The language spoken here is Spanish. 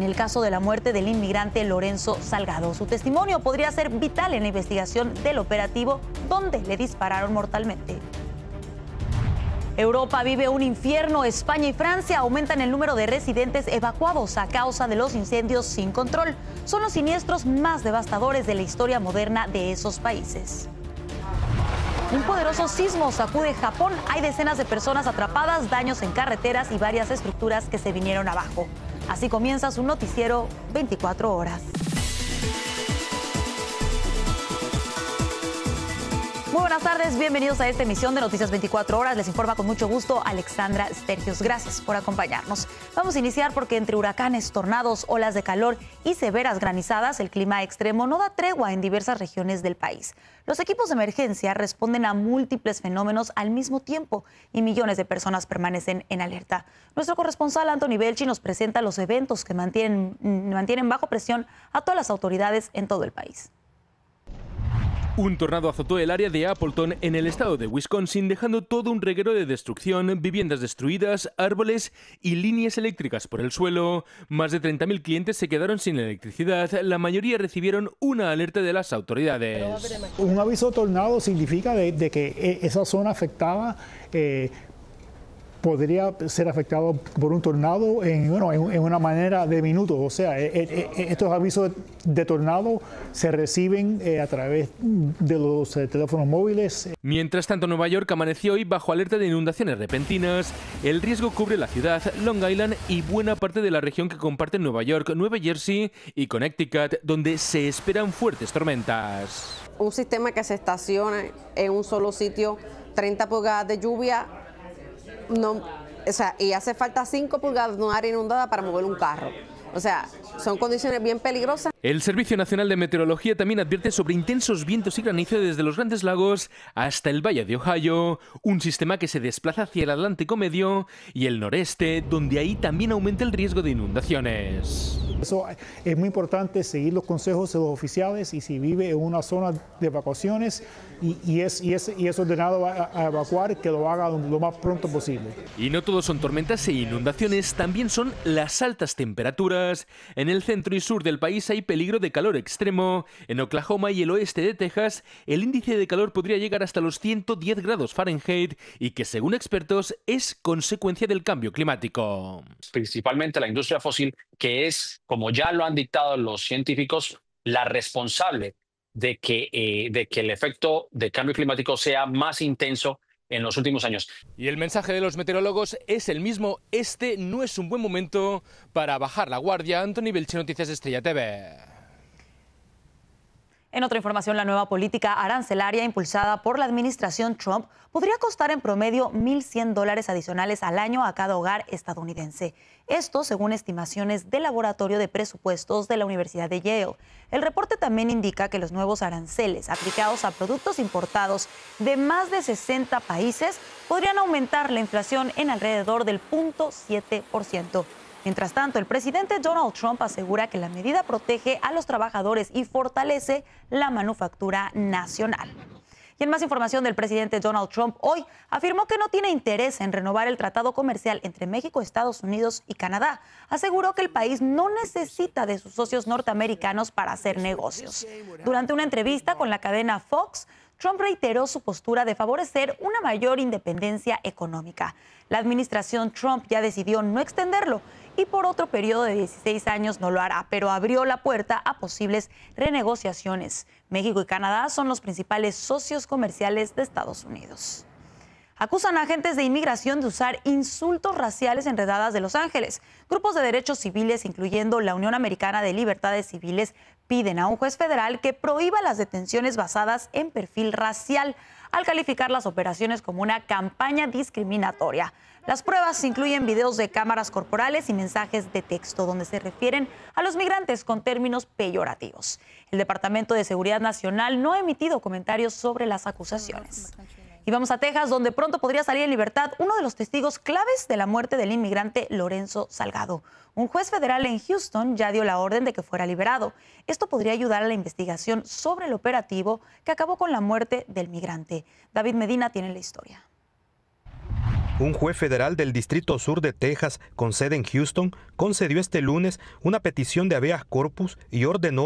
el caso de la muerte del inmigrante Lorenzo Salgado. Su testimonio podría ser vital en la investigación del operativo donde le dispararon mortalmente. Europa vive un infierno. España y Francia aumentan el número de residentes evacuados a causa de los incendios sin control. Son los siniestros más devastadores de la historia moderna de esos países. Un poderoso sismo sacude Japón. Hay decenas de personas atrapadas, daños en carreteras y varias estructuras que se vinieron abajo. Así comienza su noticiero 24 horas. Muy buenas tardes, bienvenidos a esta emisión de Noticias 24 Horas. Les informa con mucho gusto Alexandra Stergios. Gracias por acompañarnos. Vamos a iniciar porque entre huracanes, tornados, olas de calor y severas granizadas, el clima extremo no da tregua en diversas regiones del país. Los equipos de emergencia responden a múltiples fenómenos al mismo tiempo y millones de personas permanecen en alerta. Nuestro corresponsal Anthony Belchi nos presenta los eventos que mantienen bajo presión a todas las autoridades en todo el país. Un tornado azotó el área de Appleton en el estado de Wisconsin, dejando todo un reguero de destrucción, viviendas destruidas, árboles y líneas eléctricas por el suelo. Más de 30.000 clientes se quedaron sin electricidad. La mayoría recibieron una alerta de las autoridades. Un aviso de tornado significa de que esa zona afectada podría ser afectado por un tornado en una manera de minutos. O sea, estos avisos de tornado se reciben a través de los teléfonos móviles. Mientras tanto, Nueva York amaneció hoy bajo alerta de inundaciones repentinas. El riesgo cubre la ciudad, Long Island y buena parte de la región que comparten Nueva York, Nueva Jersey y Connecticut, donde se esperan fuertes tormentas. Un sistema que se estaciona en un solo sitio, 30 pulgadas de lluvia, y hace falta 5 pulgadas de un área inundada para mover un carro. O sea, son condiciones bien peligrosas. El Servicio Nacional de Meteorología también advierte sobre intensos vientos y granizo desde los Grandes Lagos hasta el Valle de Ohio, un sistema que se desplaza hacia el Atlántico Medio y el noreste, donde ahí también aumenta el riesgo de inundaciones. Eso es muy importante, seguir los consejos de los oficiales, y si vive en una zona de evacuaciones y es ordenado a evacuar, que lo haga lo más pronto posible. Y no todo son tormentas e inundaciones, también son las altas temperaturas. En el centro y sur del país hay peligro de calor extremo. En Oklahoma y el oeste de Texas, el índice de calor podría llegar hasta los 110 grados Fahrenheit y que, según expertos, es consecuencia del cambio climático. Principalmente la industria fósil, que es, como ya lo han dictado los científicos, la responsable de que el efecto de cambio climático sea más intenso en los últimos años. Y el mensaje de los meteorólogos es el mismo: este no es un buen momento para bajar la guardia. Anthony Belchi, Noticias Estrella TV. En otra información, la nueva política arancelaria impulsada por la administración Trump podría costar en promedio $1,100 adicionales al año a cada hogar estadounidense. Esto según estimaciones del Laboratorio de Presupuestos de la Universidad de Yale. El reporte también indica que los nuevos aranceles aplicados a productos importados de más de 60 países podrían aumentar la inflación en alrededor del 0.7%. Mientras tanto, el presidente Donald Trump asegura que la medida protege a los trabajadores y fortalece la manufactura nacional. Y en más información del presidente Donald Trump, hoy afirmó que no tiene interés en renovar el tratado comercial entre México, Estados Unidos y Canadá. Aseguró que el país no necesita de sus socios norteamericanos para hacer negocios. Durante una entrevista con la cadena Fox, Trump reiteró su postura de favorecer una mayor independencia económica. La administración Trump ya decidió no extenderlo y por otro periodo de 16 años no lo hará, pero abrió la puerta a posibles renegociaciones. México y Canadá son los principales socios comerciales de Estados Unidos. Acusan a agentes de inmigración de usar insultos raciales en redadas de Los Ángeles. Grupos de derechos civiles, incluyendo la Unión Americana de Libertades Civiles, piden a un juez federal que prohíba las detenciones basadas en perfil racial, al calificar las operaciones como una campaña discriminatoria. Las pruebas incluyen videos de cámaras corporales y mensajes de texto donde se refieren a los migrantes con términos peyorativos. El Departamento de Seguridad Nacional no ha emitido comentarios sobre las acusaciones. Y vamos a Texas, donde pronto podría salir en libertad uno de los testigos claves de la muerte del inmigrante Lorenzo Salgado. Un juez federal en Houston ya dio la orden de que fuera liberado. Esto podría ayudar a la investigación sobre el operativo que acabó con la muerte del migrante. David Medina tiene la historia. Un juez federal del Distrito Sur de Texas, con sede en Houston, concedió este lunes una petición de habeas corpus y ordenó